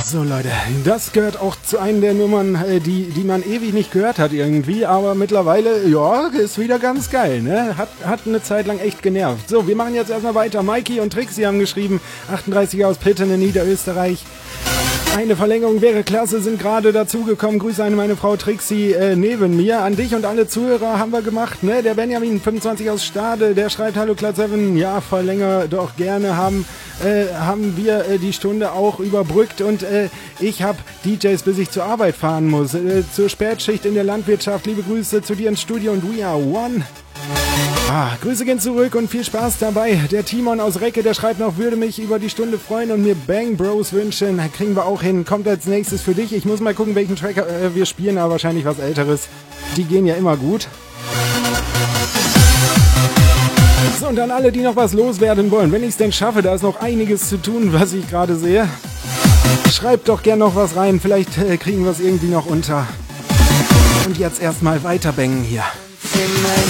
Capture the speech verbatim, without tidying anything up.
So Leute, das gehört auch zu einer der Nummern, die, die man ewig nicht gehört hat irgendwie, aber mittlerweile, ja, ist wieder ganz geil, ne? Hat, hat eine Zeit lang echt genervt. So, wir machen jetzt erstmal weiter. Mikey und Trixie haben geschrieben, achtunddreißig aus Pitten in Niederösterreich. Eine Verlängerung wäre klasse, sind gerade dazugekommen. Grüße an meine Frau Trixie äh, neben mir. An dich und alle Zuhörer haben wir gemacht, ne? Der Benjamin, fünfundzwanzig aus Stade, der schreibt, hallo Cloud sieben, ja, verlänger doch gerne, haben äh, haben wir äh, die Stunde auch überbrückt und äh, ich habe D Js, bis ich zur Arbeit fahren muss. Äh, zur Spätschicht in der Landwirtschaft. Liebe Grüße zu dir ins Studio und we are one. Ah, Grüße gehen zurück und viel Spaß dabei. Der Timon aus Recke, der schreibt noch, würde mich über die Stunde freuen und mir Bang Bros wünschen. Kriegen wir auch hin. Kommt als nächstes für dich. Ich muss mal gucken, welchen Track äh, wir spielen, aber wahrscheinlich was Älteres. Die gehen ja immer gut. So, und dann alle, die noch was loswerden wollen. Wenn ich es denn schaffe, da ist noch einiges zu tun, was ich gerade sehe. Schreibt doch gern noch was rein. Vielleicht äh, kriegen wir es irgendwie noch unter. Und jetzt erstmal weiter bangen hier.